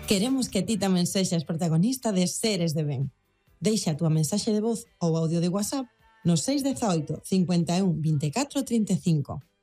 Queremos que ti tamén sexas protagonista de Seres de Ben. Deixa a túa mensaxe de voz ou audio de WhatsApp no 618 51 24 35.